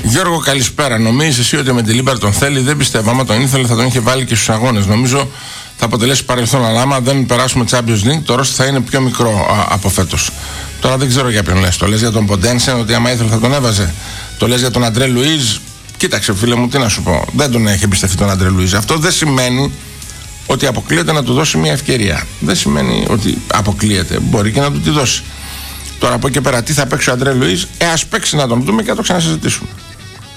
Γιώργο, καλησπέρα. Νομίζεις εσύ ότι με τη Λίμπερ τον θέλει? Δεν πιστεύω. Άμα τον ήθελε θα τον είχε βάλει και στους αγώνες. Νομίζω θα αποτελέσει παρελθόν. Αλλά άμα δεν περάσουμε Champions League, το ρόστερ θα είναι πιο μικρό από φέτος. Τώρα δεν ξέρω για ποιον λες. Το λες για τον Ποντένσεν, ότι άμα ήθελε θα τον έβαζε? Το λες για τον Αντρέ Λουίζ? Κοίταξε, φίλε μου, τι να σου πω. Δεν τον έχει εμπιστευτεί τον Αντρέ Λουίζ. Αυτό δεν σημαίνει ότι αποκλείεται να του δώσει μια ευκαιρία. Δεν σημαίνει ότι αποκλείεται. Μπορεί και να του τη δώσει. Τώρα από εκεί πέρα τι θα παίξει ο Αντρέ Λουίζ, ας παίξει να τον δούμε και να το ξανασυζητήσουμε.